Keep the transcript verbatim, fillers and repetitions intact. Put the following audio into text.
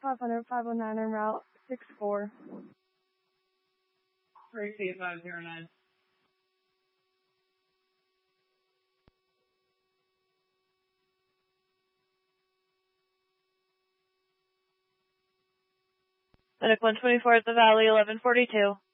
five hundred, five oh nine en route, six four. Tracy at five zero nine. Medic one twenty-four at the Valley, eleven forty-two.